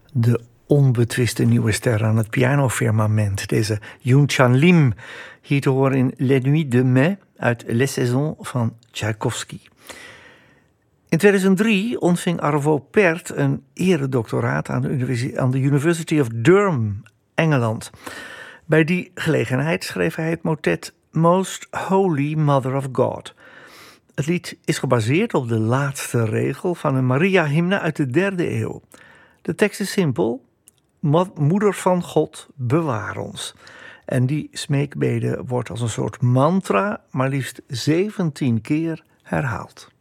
De onbetwiste nieuwe ster aan het pianofirmament. Deze Yoon Chan Lim, hier te horen in Les Nuits de Mai uit Les Saisons van Tchaikovsky. In 2003 ontving Arvo Pärt een eredoctoraat aan de University of Durham, Engeland. Bij die gelegenheid schreef hij het motet Most Holy Mother of God. Het lied is gebaseerd op de laatste regel van een Maria-hymne uit de 3e eeuw. De tekst is simpel: Moeder van God, bewaar ons. En die smeekbede wordt als een soort mantra maar liefst 17 keer herhaald.